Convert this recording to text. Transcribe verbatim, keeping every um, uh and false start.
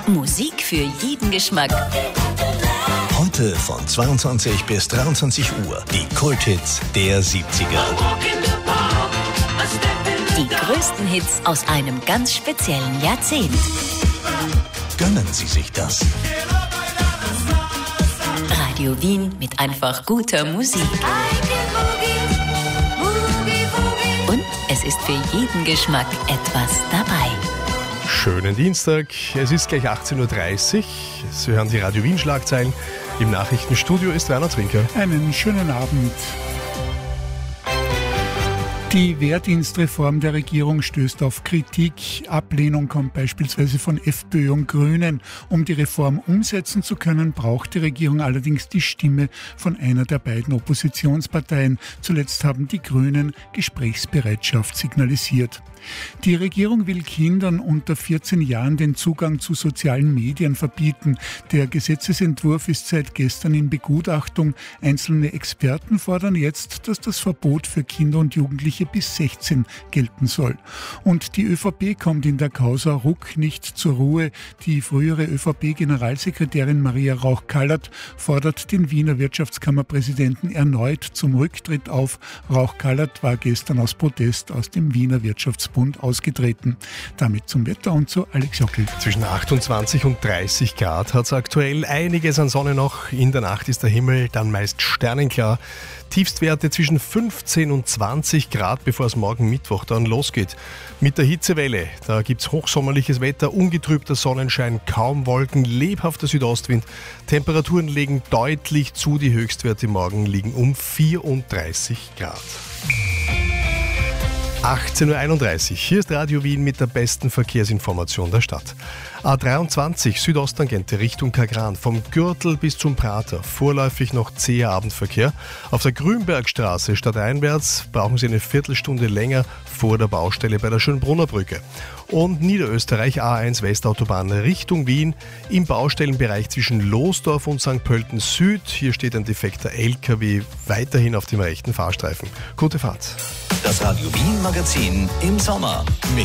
Musik für jeden Geschmack. Heute von zweiundzwanzig bis dreiundzwanzig Uhr die Kulthits der siebziger. Die größten Hits aus einem ganz speziellen Jahrzehnt. Gönnen Sie sich das. Radio Wien mit einfach guter Musik. Und es ist für jeden Geschmack etwas dabei. Schönen Dienstag, es ist gleich achtzehn Uhr dreißig. Sie hören die Radio Wien Schlagzeilen. Im Nachrichtenstudio ist Werner Trinker. Einen schönen Abend. Die Wehrdienstreform der Regierung stößt auf Kritik. Ablehnung kommt beispielsweise von FPÖ und Grünen. Um die Reform umsetzen zu können, braucht die Regierung allerdings die Stimme von einer der beiden Oppositionsparteien. Zuletzt haben die Grünen Gesprächsbereitschaft signalisiert. Die Regierung will Kindern unter vierzehn Jahren den Zugang zu sozialen Medien verbieten. Der Gesetzesentwurf ist seit gestern in Begutachtung. Einzelne Experten fordern jetzt, dass das Verbot für Kinder und Jugendliche bis sechzehn gelten soll. Und die ÖVP kommt in der Causa Ruck nicht zur Ruhe. Die frühere ÖVP-Generalsekretärin Maria Rauch-Kallert fordert den Wiener Wirtschaftskammerpräsidenten erneut zum Rücktritt auf. Rauch-Kallert war gestern aus Protest aus dem Wiener Wirtschaftsbund ausgetreten. Damit zum Wetter und zu Alex Jockel. Zwischen achtundzwanzig und dreißig Grad hat es aktuell einiges an Sonne noch. In der Nacht ist der Himmel dann meist sternenklar. Tiefstwerte zwischen fünfzehn und zwanzig Grad, bevor es morgen Mittwoch dann losgeht. Mit der Hitzewelle, da gibt es hochsommerliches Wetter, ungetrübter Sonnenschein, kaum Wolken, lebhafter Südostwind. Temperaturen legen deutlich zu, die Höchstwerte morgen liegen um vierunddreißig Grad. achtzehn Uhr einunddreißig. Hier ist Radio Wien mit der besten Verkehrsinformation der Stadt. A dreiundzwanzig Südosttangente Richtung Kagran, vom Gürtel bis zum Prater. Vorläufig noch zäher Abendverkehr. Auf der Grünbergstraße stadteinwärts brauchen Sie eine Viertelstunde länger vor der Baustelle bei der Schönbrunner Brücke. Und Niederösterreich A eins Westautobahn Richtung Wien im Baustellenbereich zwischen Losdorf und Sankt Pölten Süd. Hier steht ein defekter L K W weiterhin auf dem rechten Fahrstreifen. Gute Fahrt. Das Radio Wien Magazin im Sommer mit